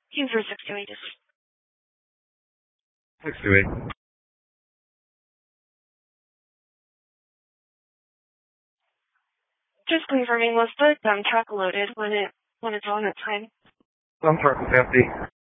User 628. 628. Just confirming, was the dump truck loaded when it's on its time? Dump truck is empty.